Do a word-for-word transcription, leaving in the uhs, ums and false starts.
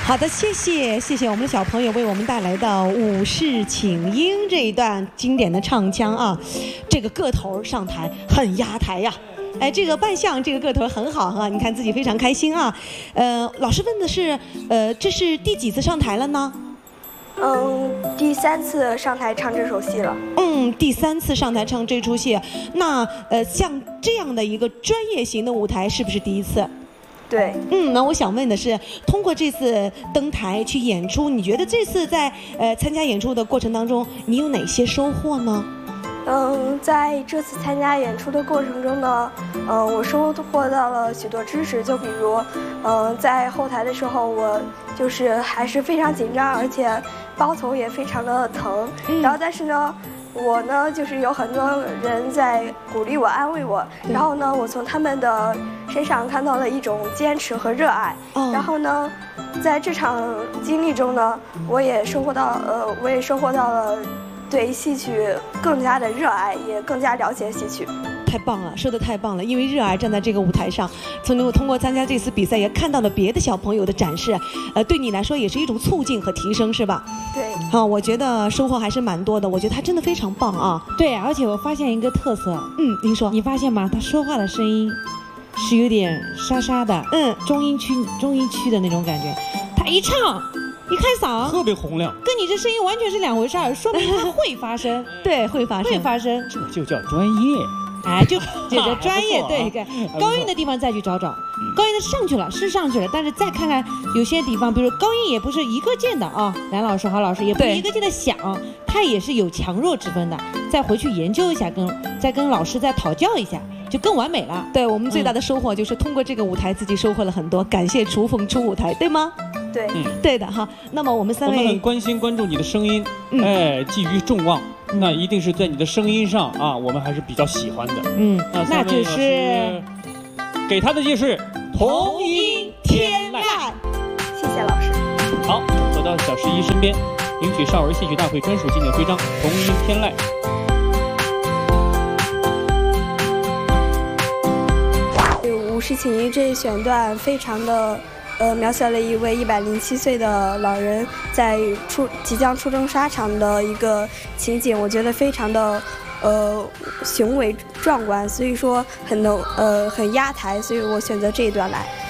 好的，谢谢谢谢我们的小朋友为我们带来的《武士请缨》这一段经典的唱腔啊，这个个头上台很压台呀、啊，哎，这个扮相这个个头很好哈、啊，你看自己非常开心啊。呃，老师问的是，呃，这是第几次上台了呢？ 嗯，第三次上台唱这首戏了。 嗯，第三次上台唱这出戏，那呃，像这样的一个专业型的舞台是不是第一次？ 对， 嗯，那我想问的是，通过这次登台去演出，你觉得这次在呃参加演出的过程当中，你有哪些收获呢？ 嗯，在这次参加演出的过程中呢，嗯，我收获到了许多知识，就比如，嗯，在后台的时候，我就是还是非常紧张，而且包头也非常的疼， 嗯、 然后但是呢。我呢，就是有很多人在鼓励我、安慰我，然后呢，我从他们的身上看到了一种坚持和热爱。 哦、 然后呢，在这场经历中呢，我也收获到，呃，我也收获到了对戏曲更加的热爱，也更加了解戏曲。 太棒了，说的太棒了！因为热爱站在这个舞台上，从通过参加这次比赛，也看到了别的小朋友的展示，呃，对你来说也是一种促进和提升，是吧？ 对。 好、啊，我觉得收获还是蛮多的。我觉得他真的非常棒啊！ 对，而且我发现一个特色， 嗯，您说， 你发现吗？他说话的声音是有点沙沙的， 嗯， 中音区中音区的那种感觉。他一唱，一开嗓， 特别洪亮， 跟你这声音完全是两回事儿，说明他会发声。 对，会发声， 会发声， 这就叫专业。 哎，就这个专业，对， 啊、 高音的地方再去找找，高音的上去了是上去了，但是再看看有些地方，比如高音也不是一个键的啊，梁老师、郝老师也不是一个键的响，它也是有强弱之分的，再回去研究一下，跟再跟老师再讨教一下，就更完美了。 对，我们最大的收获就是通过这个舞台自己收获了很多，感谢楚凤出舞台，对吗？ 对， 嗯， 对的哈。那么我们三位， 我们很关心关注你的声音， 嗯、 哎，寄予众望。那一定是在你的声音上啊，我们还是比较喜欢的。 嗯，那, 那就是给他的就是童音天籁。 谢谢老师。 好，走到小十一身边，领取少儿戏曲大会专属纪念徽章童音天籁。 武士请缨这一选段非常的。呃，描写了一位一百零七岁的老人在出即将出征沙场的一个情景，我觉得非常的呃雄伟壮观，所以说很能呃很压台，所以我选择这一段来。